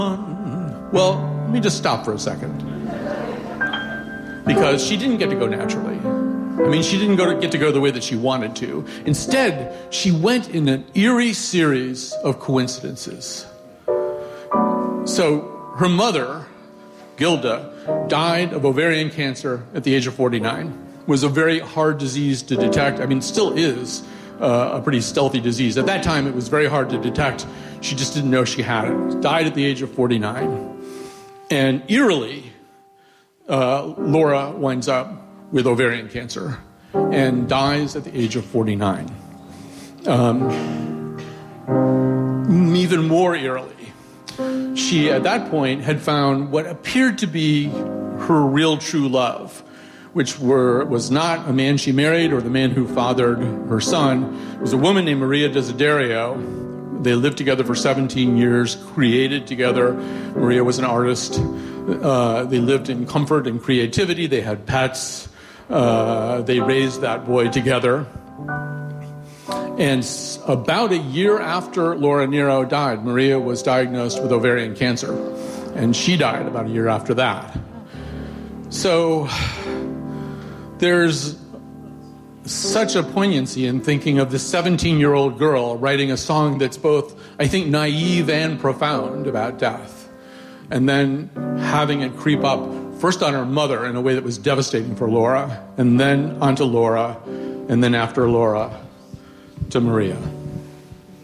Well, let me just stop for a second. Because she didn't get to go naturally. I mean, she didn't get to go the way that she wanted to. Instead, she went in an eerie series of coincidences. So her mother, Gilda, died of ovarian cancer at the age of 49. It was a very hard disease to detect. I mean, it still is a pretty stealthy disease. At that time, it was very hard to detect. She just didn't know she had it. Died at the age of 49. And eerily, Laura winds up with ovarian cancer and dies at the age of 49. Even more eerily, she, at that point, had found what appeared to be her real true love, which was not a man she married or the man who fathered her son. It was a woman named Maria Desiderio. They lived together for 17 years, created together. Maria was an artist. They lived in comfort and creativity. They had pets. They raised that boy together. And about a year after Laura Nyro died, Maria was diagnosed with ovarian cancer. And she died about a year after that. So there's such a poignancy in thinking of this 17-year-old girl writing a song that's both, I think, naive and profound about death. And then having it creep up first on her mother in a way that was devastating for Laura, and then onto Laura, and then after Laura, to Maria.